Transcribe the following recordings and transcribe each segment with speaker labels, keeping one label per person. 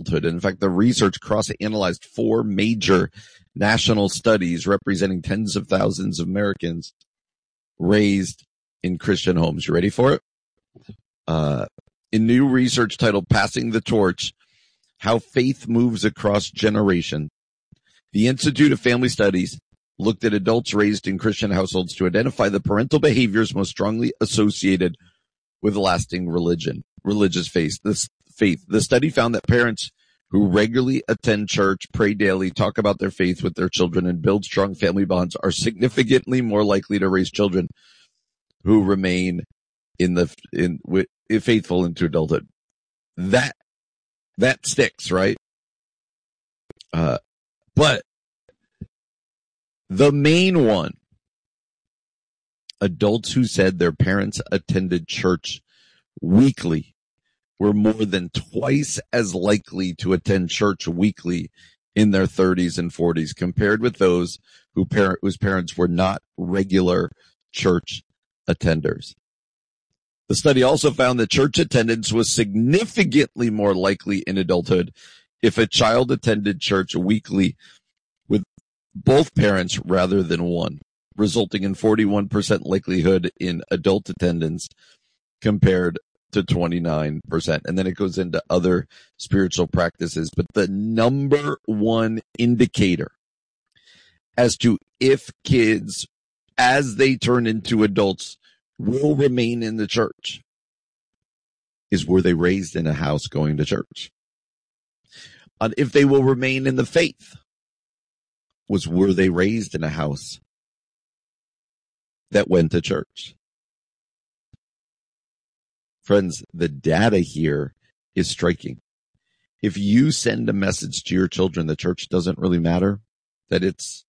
Speaker 1: adulthood. And in fact, the research cross-analyzed 4 major national studies representing tens of thousands of Americans raised in Christian homes. You ready for it? In new research titled Passing the Torch, How Faith Moves Across Generations, the Institute of Family Studies looked at adults raised in Christian households to identify the parental behaviors most strongly associated with lasting religious faith. The study found that parents who regularly attend church, pray daily, talk about their faith with their children, and build strong family bonds are significantly more likely to raise children who remain faithful into adulthood. That sticks, right? But the main one, adults who said their parents attended church weekly were more than twice as likely to attend church weekly in their 30s and 40s compared with those whose parents were not regular church attenders. The study also found that church attendance was significantly more likely in adulthood if a child attended church weekly with both parents rather than one, resulting in 41% likelihood in adult attendance compared to 29%. And then it goes into other spiritual practices. But the number one indicator as to if kids, as they turn into adults, will remain in the church is, were they raised in a house going to church? And if they will remain in the faith, were they raised in a house that went to church? Friends, the data here is striking. If you send a message to your children that church doesn't really matter, that it's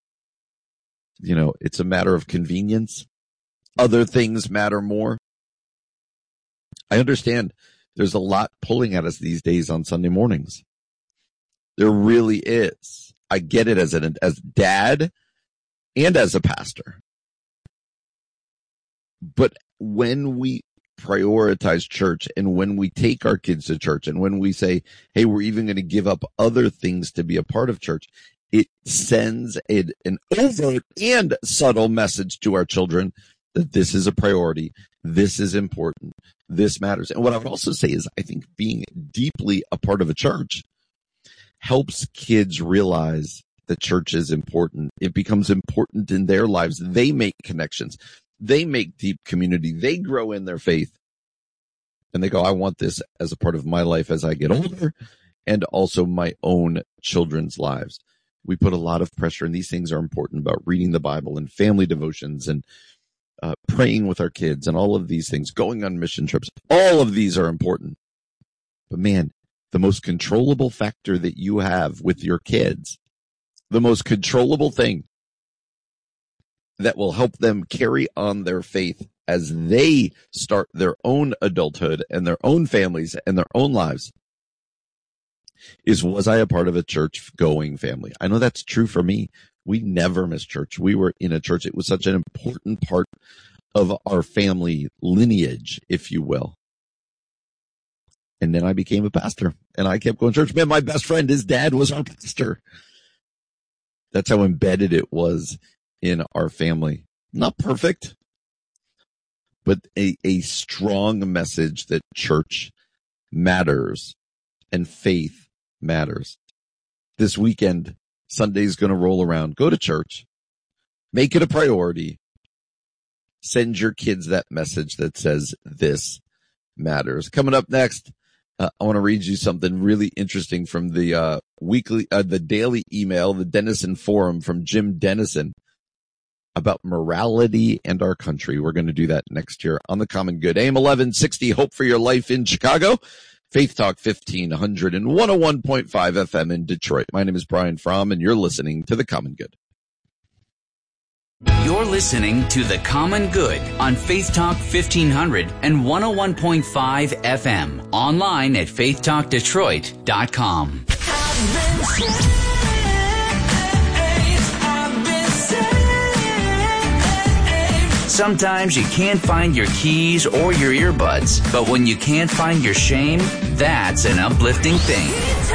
Speaker 1: a matter of convenience, other things matter more. I understand there's a lot pulling at us these days on Sunday mornings. There really is. I get it as dad and as a pastor. But when we prioritize church and when we take our kids to church and when we say, hey, we're even going to give up other things to be a part of church, it sends an overt and subtle message to our children that this is a priority. This is important. This matters. And what I would also say is I think being deeply a part of a church helps kids realize that church is important. It becomes important in their lives. They make connections. They make deep community. They grow in their faith. And they go, I want this as a part of my life as I get older and also my own children's lives. We put a lot of pressure, and these things are important, about reading the Bible and family devotions and praying with our kids and all of these things, going on mission trips. All of these are important. But man, the most controllable factor that you have with your kids, the most controllable thing that will help them carry on their faith as they start their own adulthood and their own families and their own lives is, was I a part of a church-going family? I know that's true for me. We never missed church. We were in a church. It was such an important part of our family lineage, if you will. And then I became a pastor, and I kept going to church. Man, my best friend, his dad was our pastor. That's how embedded it was in our family. Not perfect, but a strong message that church matters and faith matters. This weekend, Sunday's going to roll around. Go to church. Make it a priority. Send your kids that message that says this matters. Coming up next, I want to read you something really interesting from the the daily email, the Denison Forum, from Jim Denison about morality and our country. We're going to do that next year on The Common Good. AM 1160, Hope for Your Life in Chicago. Faith Talk 1500 and 101.5 FM in Detroit. My name is Brian Fromm, and you're listening to The Common Good.
Speaker 2: You're listening to The Common Good on Faith Talk 1500 and 101.5 FM. Online at faithtalkdetroit.com. Sometimes you can't find your keys or your earbuds, but when you can't find your shame, that's an uplifting thing.